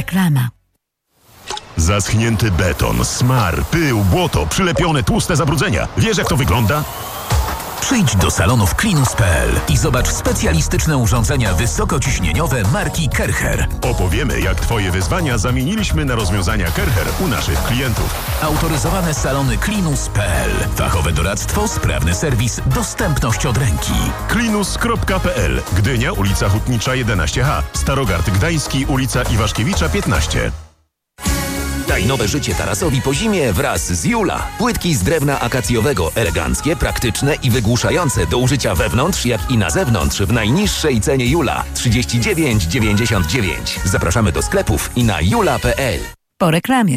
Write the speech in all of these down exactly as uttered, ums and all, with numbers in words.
Reklama. Zaschnięty beton, smar, pył, błoto, przylepione tłuste zabrudzenia. Wiesz, jak to wygląda? Przyjdź do salonów Klinus kropka p l i zobacz specjalistyczne urządzenia wysokociśnieniowe marki Kercher. Opowiemy, jak Twoje wyzwania zamieniliśmy na rozwiązania Kercher u naszych klientów. Autoryzowane salony Klinus kropka p l. Fachowe doradztwo, sprawny serwis, dostępność od ręki. Klinus kropka p l. Gdynia, ulica Hutnicza jedenaście H. Starogard Gdański, ulica Iwaszkiewicza piętnaście. Daj nowe życie tarasowi po zimie wraz z Jula. Płytki z drewna akacjowego, eleganckie, praktyczne i wygłuszające do użycia wewnątrz, jak i na zewnątrz w najniższej cenie Jula trzydzieści dziewięć dziewięćdziesiąt dziewięć. Zapraszamy do sklepów i na jula kropka p l. Po reklamie.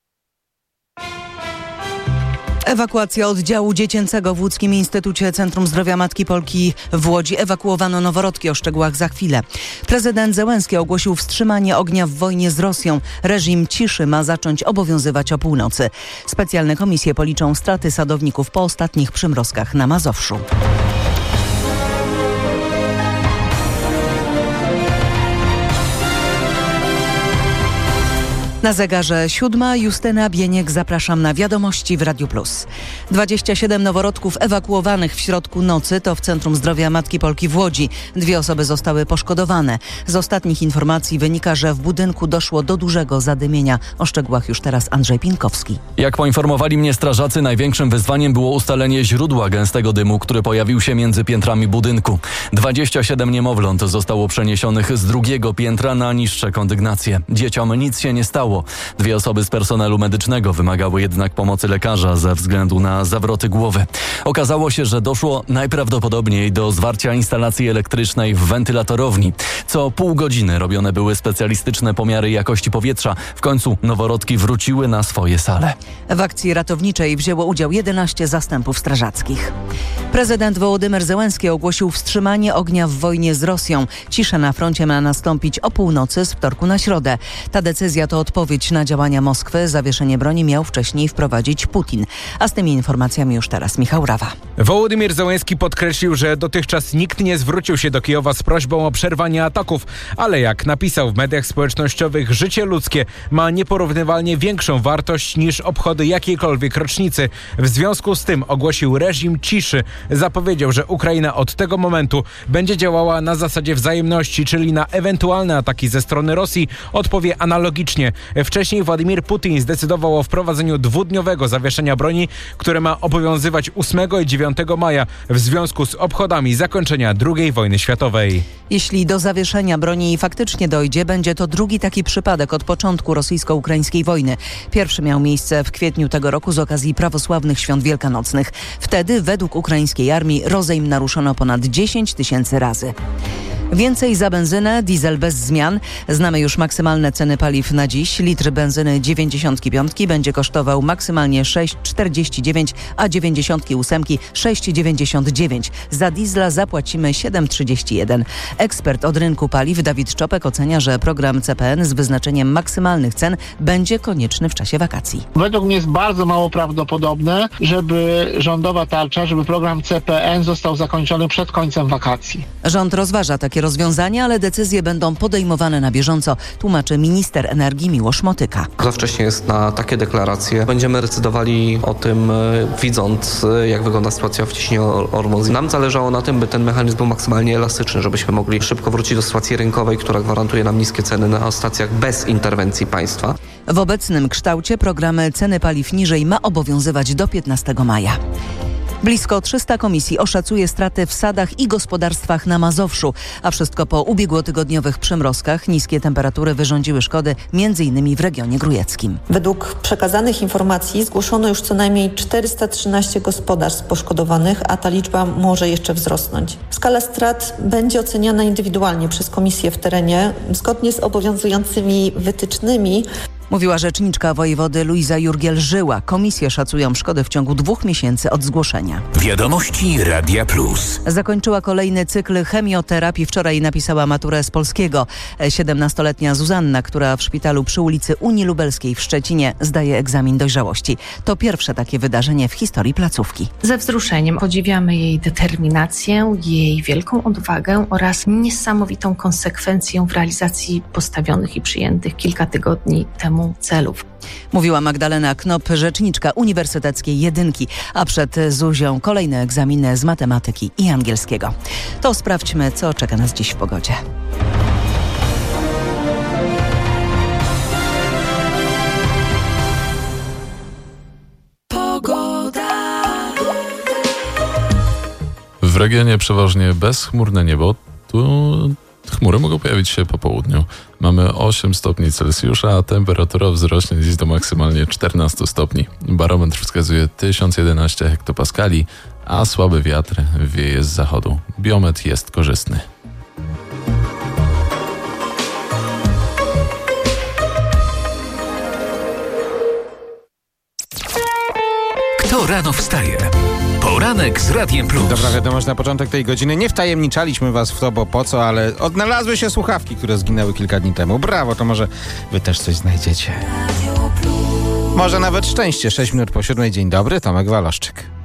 Ewakuacja oddziału dziecięcego w Łódzkim Instytucie Centrum Zdrowia Matki Polki w Łodzi. Ewakuowano noworodki, o szczegółach za chwilę. Prezydent Zełenski ogłosił wstrzymanie ognia w wojnie z Rosją. Reżim ciszy ma zacząć obowiązywać o północy. Specjalne komisje policzą straty sadowników po ostatnich przymrozkach na Mazowszu. Na zegarze siódma. Justyna Bieniek, zapraszam na wiadomości w Radiu Plus. dwadzieścia siedem noworodków ewakuowanych w środku nocy to w Centrum Zdrowia Matki Polki w Łodzi. Dwie osoby zostały poszkodowane. Z ostatnich informacji wynika, że w budynku doszło do dużego zadymienia. O szczegółach już teraz Andrzej Pinkowski. Jak poinformowali mnie strażacy, największym wyzwaniem było ustalenie źródła gęstego dymu, który pojawił się między piętrami budynku. dwadzieścia siedem niemowląt zostało przeniesionych z drugiego piętra na niższe kondygnacje. Dzieciom nic się nie stało. Dwie osoby z personelu medycznego wymagały jednak pomocy lekarza ze względu na zawroty głowy. Okazało się, że doszło najprawdopodobniej do zwarcia instalacji elektrycznej w wentylatorowni. Co pół godziny robione były specjalistyczne pomiary jakości powietrza. W końcu noworodki wróciły na swoje sale. W akcji ratowniczej wzięło udział jedenaście zastępów strażackich. Prezydent Wołodymyr Zełenski ogłosił wstrzymanie ognia w wojnie z Rosją. Cisza na froncie ma nastąpić o północy z wtorku na środę. Ta decyzja to odpowiedź na działania Moskwy. Zawieszenie broni miał wcześniej wprowadzić Putin. A z tymi informacjami już teraz Michał Rawa. Wołodymyr Zełenski podkreślił, że dotychczas nikt nie zwrócił się do Kijowa z prośbą o przerwanie ataków, ale jak napisał w mediach społecznościowych, życie ludzkie ma nieporównywalnie większą wartość niż obchody jakiejkolwiek rocznicy. W związku z tym ogłosił reżim ciszy. Zapowiedział, że Ukraina od tego momentu będzie działała na zasadzie wzajemności, czyli na ewentualne ataki ze strony Rosji odpowie analogicznie. Wcześniej Władimir Putin zdecydował o wprowadzeniu dwudniowego zawieszenia broni, które ma obowiązywać ósmego i dziewiątego maja w związku z obchodami zakończenia drugiej wojny światowej. Jeśli do zawieszenia broni faktycznie dojdzie, będzie to drugi taki przypadek od początku rosyjsko-ukraińskiej wojny. Pierwszy miał miejsce w kwietniu tego roku z okazji prawosławnych świąt wielkanocnych. Wtedy według ukraińskiej armii rozejm naruszono ponad dziesięć tysięcy razy. Więcej za benzynę, diesel bez zmian. Znamy już maksymalne ceny paliw na dziś. Litr benzyny dziewięćdziesiątki piątki będzie kosztował maksymalnie sześć czterdzieści dziewięć, a dziewięćdziesiątki ósemki sześć dziewięćdziesiąt dziewięć. Za diesla zapłacimy siedem trzydzieści jeden. Ekspert od rynku paliw Dawid Czopek ocenia, że program C P N z wyznaczeniem maksymalnych cen będzie konieczny w czasie wakacji. Według mnie jest bardzo mało prawdopodobne, żeby rządowa tarcza, żeby program C P N został zakończony przed końcem wakacji. Rząd rozważa takie rozwiązania, ale decyzje będą podejmowane na bieżąco, tłumaczy minister energii Miłosz Motyka. Za wcześnie jest na takie deklaracje. Będziemy decydowali o tym, widząc, jak wygląda sytuacja w ciśnieniu Ormus. Nam zależało na tym, by ten mechanizm był maksymalnie elastyczny, żebyśmy mogli szybko wrócić do sytuacji rynkowej, która gwarantuje nam niskie ceny na stacjach bez interwencji państwa. W obecnym kształcie programy ceny paliw niżej ma obowiązywać do piętnastego maja. Blisko trzysta komisji oszacuje straty w sadach i gospodarstwach na Mazowszu, a wszystko po ubiegłotygodniowych przymrozkach. Niskie temperatury wyrządziły szkody między innymi w regionie grujeckim. Według przekazanych informacji zgłoszono już co najmniej czterysta trzynaście gospodarstw poszkodowanych, a ta liczba może jeszcze wzrosnąć. Skala strat będzie oceniana indywidualnie przez komisje w terenie, zgodnie z obowiązującymi wytycznymi. Mówiła rzeczniczka wojewody Luiza Jurgiel-Żyła. Komisje szacują szkody w ciągu dwóch miesięcy od zgłoszenia. Wiadomości Radia Plus. Zakończyła kolejny cykl chemioterapii. Wczoraj napisała maturę z polskiego. siedemnastoletnia Zuzanna, która w szpitalu przy ulicy Unii Lubelskiej w Szczecinie zdaje egzamin dojrzałości. To pierwsze takie wydarzenie w historii placówki. Ze wzruszeniem podziwiamy jej determinację, jej wielką odwagę oraz niesamowitą konsekwencję w realizacji postawionych i przyjętych kilka tygodni temu celów. Mówiła Magdalena Knop, rzeczniczka Uniwersyteckiej Jedynki, a przed Zuzią kolejne egzaminy z matematyki i angielskiego. To sprawdźmy, co czeka nas dziś w pogodzie. W regionie przeważnie bezchmurne niebo. Tu chmury mogą pojawić się po południu. Mamy osiem stopni Celsjusza, a temperatura wzrośnie dziś do maksymalnie czternaście stopni. Barometr wskazuje tysiąc jedenaście hektopaskali, a słaby wiatr wieje z zachodu. Biometr jest korzystny. Kto rano wstaje? Poranek z Radiem Plus. Dobra wiadomość na początek tej godziny. Nie wtajemniczaliśmy was w to, bo po co, ale odnalazły się słuchawki, które zginęły kilka dni temu. Brawo, to może wy też coś znajdziecie. Może nawet szczęście. sześć minut po siódmej. Dzień dobry, Tomek Waloszczyk.